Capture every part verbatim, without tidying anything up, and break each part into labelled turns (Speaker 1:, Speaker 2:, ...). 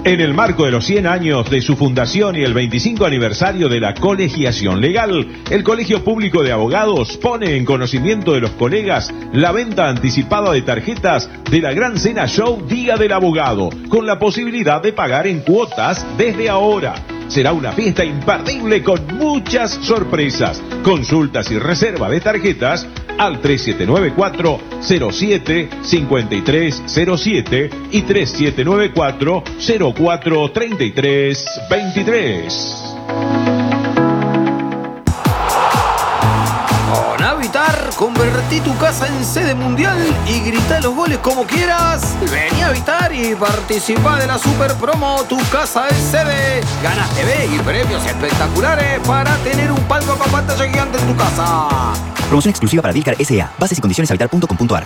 Speaker 1: En el marco de los cien años de su fundación y el veinticinco aniversario de la colegiación legal, el Colegio Público de Abogados pone en conocimiento de los colegas la venta anticipada de tarjetas de la Gran Cena Show Día del Abogado, con la posibilidad de pagar en cuotas desde ahora. Será una fiesta imperdible con muchas sorpresas. Consultas y reserva de tarjetas al tres siete nueve cuatro cero siete cinco tres cero siete y tres siete nueve cuatro cero cuatro tres tres dos tres.
Speaker 2: Con Habitar, convertí tu casa en sede mundial y grita los goles como quieras. Vení a Habitar y participá de la super promo Tu Casa es Sede. Ganas T V y premios espectaculares para tener un palco con pantalla gigante en tu casa.
Speaker 3: Promoción exclusiva para Vilcar S A. Bases y condiciones habitar punto com punto ar.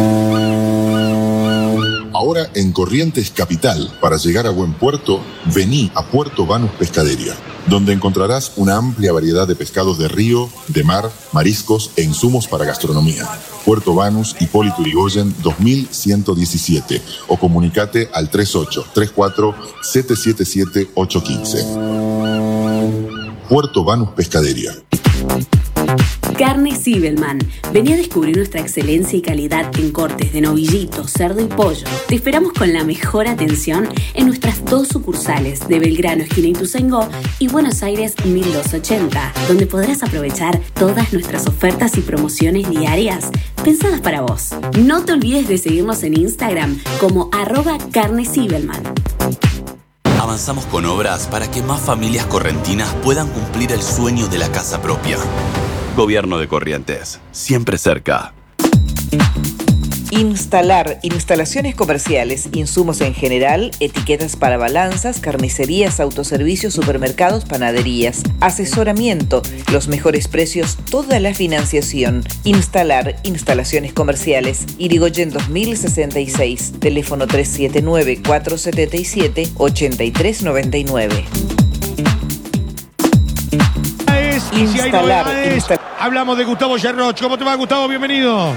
Speaker 4: Ahora en Corrientes Capital, para llegar a buen puerto, vení a Puerto Banús Pescadería, donde encontrarás una amplia variedad de pescados de río, de mar, mariscos e insumos para gastronomía. Puerto Banús, Hipólito Yrigoyen dos mil ciento diecisiete o comunicate al tres ocho tres cuatro siete siete siete ocho uno cinco. Puerto Banús Pescadería.
Speaker 5: Carne Zibelman. Vení a descubrir nuestra excelencia y calidad en cortes de novillito, cerdo y pollo. Te esperamos con la mejor atención en nuestras dos sucursales de Belgrano, esquina Ituzaingó, y Buenos Aires mil doscientos ochenta, donde podrás aprovechar todas nuestras ofertas y promociones diarias pensadas para vos. No te olvides de seguirnos en Instagram como arroba Carne Zibelman.
Speaker 6: Avanzamos con obras para que más familias correntinas puedan cumplir el sueño de la casa propia. Gobierno de Corrientes, siempre cerca.
Speaker 7: Instalar, instalaciones comerciales, insumos en general, etiquetas para balanzas, carnicerías, autoservicios, supermercados, panaderías, asesoramiento, los mejores precios, toda la financiación. Instalar, instalaciones comerciales, Irigoyen dos mil sesenta y seis, teléfono tres siete nueve cuatro siete siete ocho tres nueve nueve.
Speaker 8: Y si hay novedades, instal- hablamos de Gustavo Yerroch. ¿Cómo te va, Gustavo? Bienvenido.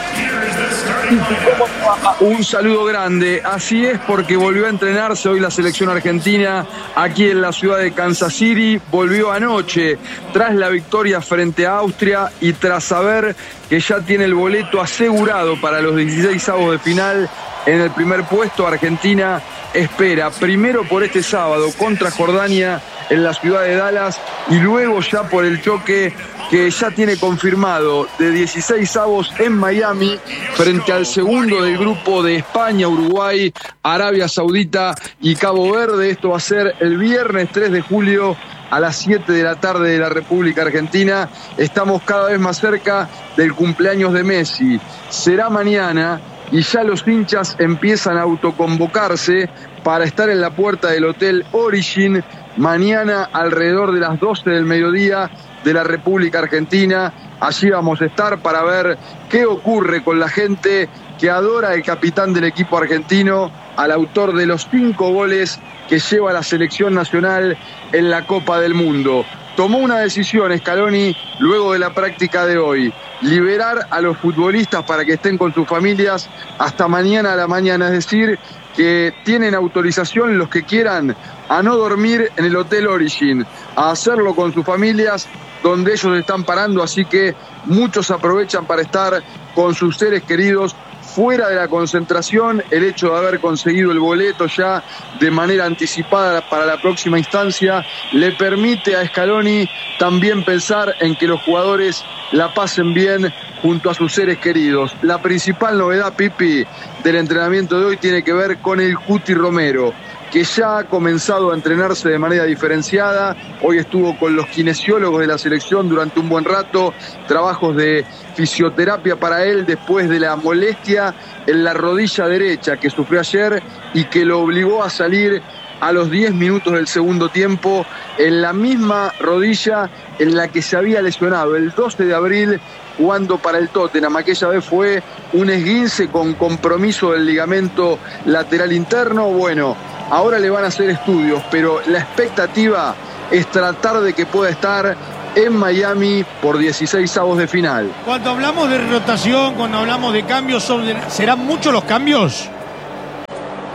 Speaker 9: Un saludo grande. Así es, porque volvió a entrenarse hoy la selección argentina aquí en la ciudad de Kansas City. Volvió anoche tras la victoria frente a Austria y tras saber que ya tiene el boleto asegurado para los dieciseisavos de final. En el primer puesto, Argentina espera primero por este sábado contra Jordania en la ciudad de Dallas y luego ya por el choque que ya tiene confirmado de dieciseisavos en Miami frente al segundo del grupo de España, Uruguay, Arabia Saudita y Cabo Verde. Esto va a ser el viernes tres de julio a las siete de la tarde de la República Argentina. Estamos cada vez más cerca del cumpleaños de Messi. Será mañana y ya los hinchas empiezan a autoconvocarse para estar en la puerta del Hotel Origin mañana alrededor de las doce del mediodía de la República Argentina. Allí vamos a estar para ver qué ocurre con la gente que adora al capitán del equipo argentino, al autor de los cinco goles que lleva la selección nacional en la Copa del Mundo. Tomó una decisión Scaloni luego de la práctica de hoy: liberar a los futbolistas para que estén con sus familias hasta mañana a la mañana, es decir, que tienen autorización los que quieran a no dormir en el Hotel Origin, a hacerlo con sus familias donde ellos están parando, así que muchos aprovechan para estar con sus seres queridos fuera de la concentración. El hecho de haber conseguido el boleto ya de manera anticipada para la próxima instancia le permite a Scaloni también pensar en que los jugadores la pasen bien junto a sus seres queridos. La principal novedad, Pipi, del entrenamiento de hoy tiene que ver con el Cuti Romero, que ya ha comenzado a entrenarse de manera diferenciada. Hoy estuvo con los kinesiólogos de la selección durante un buen rato, trabajos de fisioterapia para él después de la molestia en la rodilla derecha que sufrió ayer y que lo obligó a salir a los diez minutos del segundo tiempo en la misma rodilla en la que se había lesionado el doce de abril jugando para el Tottenham. Aquella vez fue un esguince con compromiso del ligamento lateral interno. Bueno, ahora le van a hacer estudios, pero la expectativa es tratar de que pueda estar en Miami por dieciseisavos de final.
Speaker 8: Cuando hablamos de rotación, cuando hablamos de cambios, ¿serán muchos los cambios?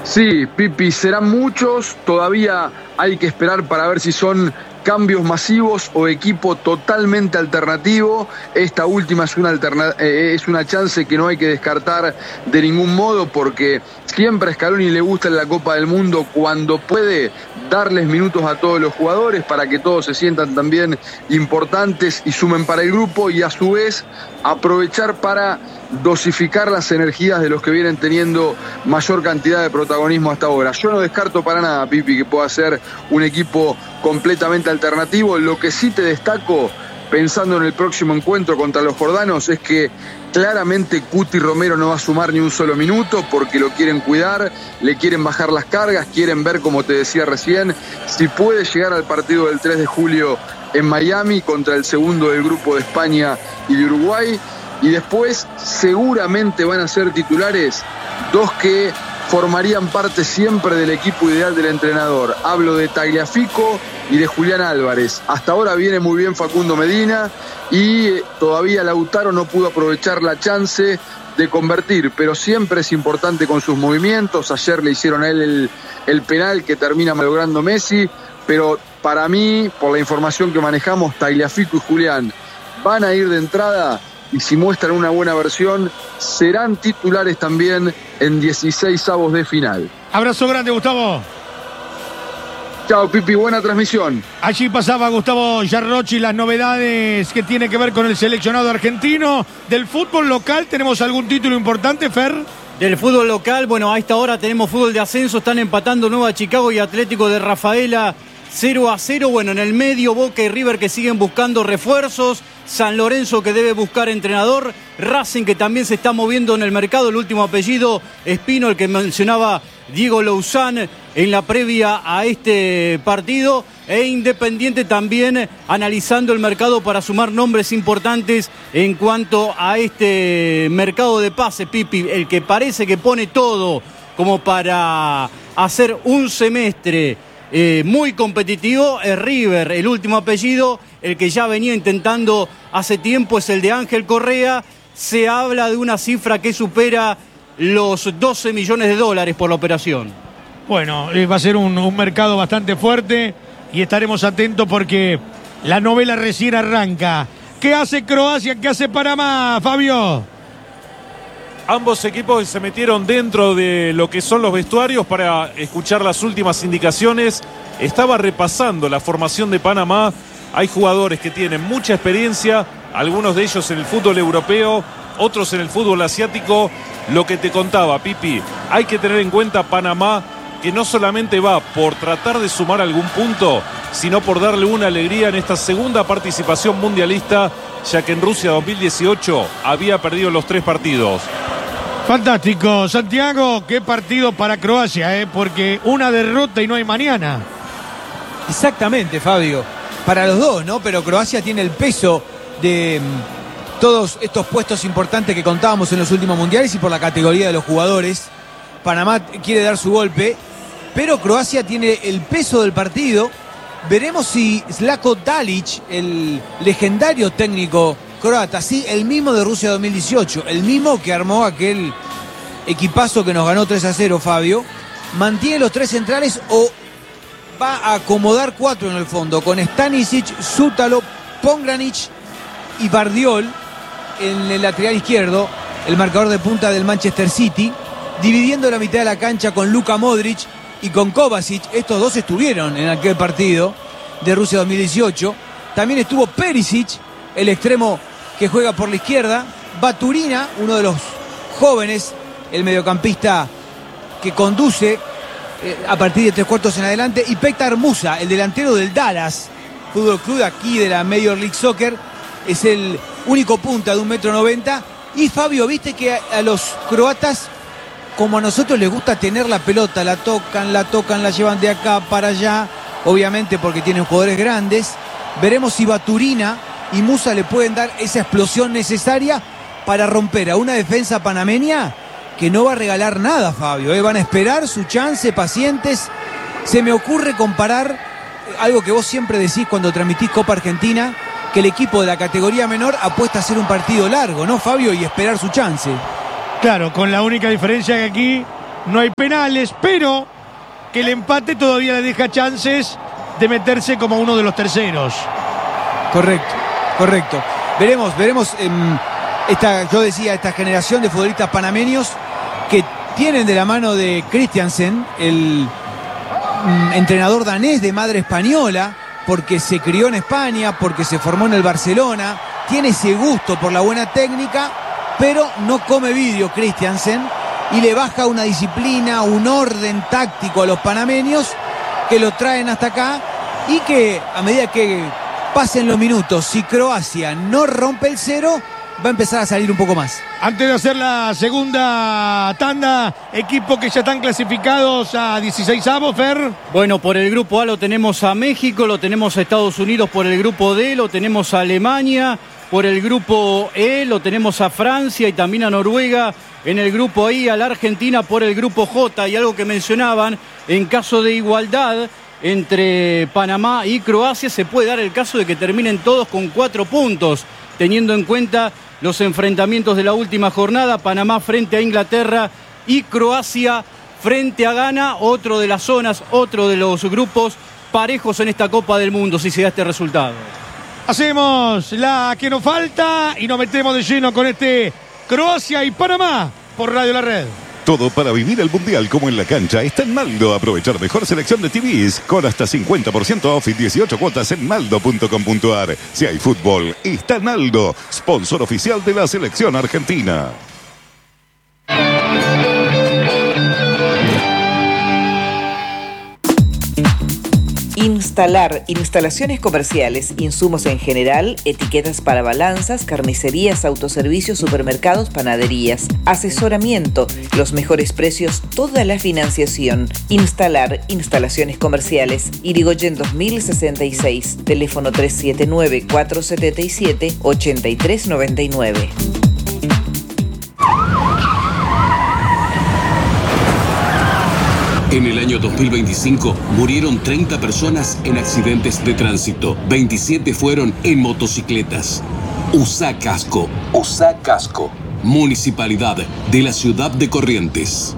Speaker 9: Sí, Pipi, serán muchos, todavía hay que esperar para ver si son cambios masivos o equipo totalmente alternativo. Esta última es una, alterna- eh, es una chance que no hay que descartar de ningún modo, porque siempre a Scaloni le gusta en la Copa del Mundo, cuando puede, darles minutos a todos los jugadores para que todos se sientan también importantes y sumen para el grupo, y a su vez aprovechar para dosificar las energías de los que vienen teniendo mayor cantidad de protagonismo hasta ahora. Yo no descarto para nada, Pipi, que pueda ser un equipo completamente alternativo. Lo que sí te destaco, pensando en el próximo encuentro contra los jordanos, es que claramente Cuti Romero no va a sumar ni un solo minuto, porque lo quieren cuidar, le quieren bajar las cargas, quieren ver, como te decía recién, si puede llegar al partido del tres de julio en Miami contra el segundo del grupo de España y de Uruguay. Y después seguramente van a ser titulares dos que formarían parte siempre del equipo ideal del entrenador. Hablo de Tagliafico y de Julián Álvarez. Hasta ahora viene muy bien Facundo Medina y todavía Lautaro no pudo aprovechar la chance de convertir, pero siempre es importante con sus movimientos. Ayer le hicieron a él el, el penal que termina malogrando Messi, pero para mí, por la información que manejamos, Tagliafico y Julián van a ir de entrada, y si muestran una buena versión, serán titulares también en dieciséis avos de final.
Speaker 8: Abrazo grande, Gustavo.
Speaker 9: Chao, Pipi, buena transmisión.
Speaker 8: Allí pasaba Gustavo Giarrochi las novedades que tiene que ver con el seleccionado argentino. Del fútbol local, ¿tenemos algún título importante, Fer?
Speaker 10: Del fútbol local, bueno, a esta hora tenemos fútbol de ascenso, están empatando Nueva Chicago y Atlético de Rafaela cero a cero. Bueno, en el medio, Boca y River que siguen buscando refuerzos, San Lorenzo que debe buscar entrenador, Racing que también se está moviendo en el mercado, el último apellido Espino, el que mencionaba Diego Louzán en la previa a este partido, e Independiente también analizando el mercado para sumar nombres importantes en cuanto a este mercado de pase, Pipi, el que parece que pone todo como para hacer un semestre Eh, muy competitivo es River. El último apellido, el que ya venía intentando hace tiempo, es el de Ángel Correa. Se habla de una cifra que supera los doce millones de dólares por la operación.
Speaker 8: Bueno, eh, va a ser un, un mercado bastante fuerte y estaremos atentos porque la novela recién arranca. ¿Qué hace Croacia? ¿Qué hace Panamá, Fabio?
Speaker 11: Ambos equipos se metieron dentro de lo que son los vestuarios para escuchar las últimas indicaciones. Estaba repasando la formación de Panamá. Hay jugadores que tienen mucha experiencia, algunos de ellos en el fútbol europeo, otros en el fútbol asiático. Lo que te contaba, Pipi, hay que tener en cuenta Panamá, que no solamente va por tratar de sumar algún punto, sino por darle una alegría en esta segunda participación mundialista, ya que en Rusia dos mil dieciocho había perdido los tres partidos.
Speaker 8: Fantástico, Santiago, qué partido para Croacia, ¿eh? Porque una derrota y no hay mañana.
Speaker 12: Exactamente, Fabio, para los dos, ¿no? Pero Croacia tiene el peso de mmm, todos estos puestos importantes que contábamos en los últimos mundiales y por la categoría de los jugadores. Panamá quiere dar su golpe, pero Croacia tiene el peso del partido. Veremos si Zlatko Dalic, el legendario técnico croata, sí, el mismo de Rusia dos mil dieciocho, el mismo que armó aquel equipazo que nos ganó tres a cero, Fabio, mantiene los tres centrales o va a acomodar cuatro en el fondo, con Stanisic, Zútalo, Pongranic y Bardiol en el lateral izquierdo, el marcador de punta del Manchester City, dividiendo la mitad de la cancha con Luka Modric y con Kovacic. Estos dos estuvieron en aquel partido de Rusia dos mil dieciocho. También estuvo Perisic, el extremo que juega por la izquierda, Baturina, uno de los jóvenes, el mediocampista que conduce eh, a partir de tres cuartos en adelante, y Pektar Musa, el delantero del Dallas Fútbol Club, aquí de la Major League Soccer, es el único punta de un metro noventa. Y Fabio, viste que a, a los croatas, como a nosotros les gusta tener la pelota, la tocan, la tocan, la llevan de acá para allá, obviamente porque tienen jugadores grandes. Veremos si Baturina y Musa le pueden dar esa explosión necesaria para romper a una defensa panameña que no va a regalar nada, Fabio, ¿eh? Van a esperar su chance, pacientes. Se me ocurre comparar algo que vos siempre decís cuando transmitís Copa Argentina, que el equipo de la categoría menor apuesta a hacer un partido largo, ¿no, Fabio? Y esperar su chance.
Speaker 8: Claro, con la única diferencia que aquí no hay penales, pero que el empate todavía le deja chances de meterse como uno de los terceros.
Speaker 12: Correcto, correcto. Veremos, veremos eh, esta, yo decía, esta generación de futbolistas panameños que tienen de la mano de Christiansen, el mm, entrenador danés de madre española, porque se crió en España, porque se formó en el Barcelona, tiene ese gusto por la buena técnica, pero no come vidrio Christiansen y le baja una disciplina, un orden táctico a los panameños que lo traen hasta acá y que a medida que pasen los minutos, si Croacia no rompe el cero, va a empezar a salir un poco más.
Speaker 8: Antes de hacer la segunda tanda, equipos que ya están clasificados a dieciseisavos, Fer.
Speaker 10: Bueno, por el grupo A lo tenemos a México, lo tenemos a Estados Unidos por el grupo D, lo tenemos a Alemania, por el grupo E lo tenemos a Francia y también a Noruega. En el grupo I a la Argentina por el grupo J. Y algo que mencionaban, en caso de igualdad entre Panamá y Croacia, se puede dar el caso de que terminen todos con cuatro puntos, teniendo en cuenta los enfrentamientos de la última jornada, Panamá frente a Inglaterra y Croacia frente a Ghana, otro de las zonas, otro de los grupos parejos en esta Copa del Mundo, si se da este resultado.
Speaker 8: Hacemos la que nos falta y nos metemos de lleno con este Croacia y Panamá por Radio La Red.
Speaker 13: Todo para vivir el Mundial como en la cancha está en Maldo. Aprovechar mejor selección de T Vs con hasta cincuenta por ciento off y dieciocho cuotas en maldo punto com punto ar. Si hay fútbol, está en Maldo, sponsor oficial de la selección argentina.
Speaker 7: Instalar, instalaciones comerciales, insumos en general, etiquetas para balanzas, carnicerías, autoservicios, supermercados, panaderías, asesoramiento, los mejores precios, toda la financiación. Instalar, instalaciones comerciales, Irigoyen dos mil sesenta y seis, teléfono tres siete nueve, cuatro siete siete, ocho tres nueve nueve.
Speaker 14: En el año dos mil veinticinco murieron treinta personas en accidentes de tránsito. veintisiete fueron en motocicletas. Usa casco. Usa casco. Municipalidad de la Ciudad de Corrientes.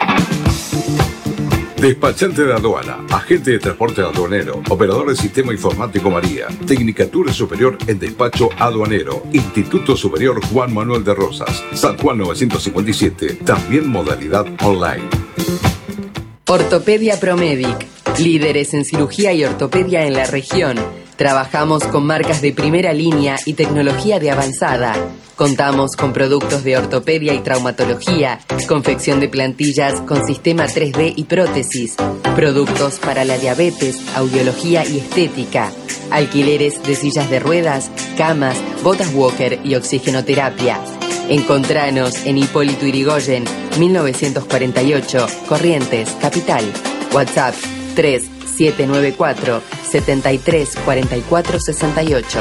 Speaker 15: Despachante de aduana, agente de transporte aduanero, operador de sistema informático María, Tecnicatura Superior en Despacho Aduanero, Instituto Superior Juan Manuel de Rosas, San Juan novecientos cincuenta y siete, también modalidad online.
Speaker 16: Ortopedia Promedic, líderes en cirugía y ortopedia en la región. Trabajamos con marcas de primera línea y tecnología de avanzada. Contamos con productos de ortopedia y traumatología, confección de plantillas con sistema tres D y prótesis, productos para la diabetes, audiología y estética, alquileres de sillas de ruedas, camas, botas walker y oxigenoterapia. Encontranos en Hipólito Yrigoyen, mil novecientos cuarenta y ocho, Corrientes, Capital. WhatsApp tres siete nueve cuatro, siete tres cuatro cuatro seis ocho.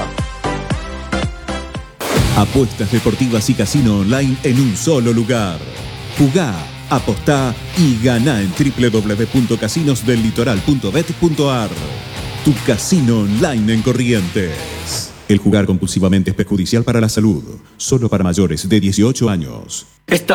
Speaker 17: Apuestas deportivas y casino online en un solo lugar. Jugá, apostá y ganá en doble u doble u doble u punto casinos del litoral punto bet punto ar. Tu casino online en Corrientes. El jugar compulsivamente es perjudicial para la salud. Solo para mayores de dieciocho años.
Speaker 18: Esta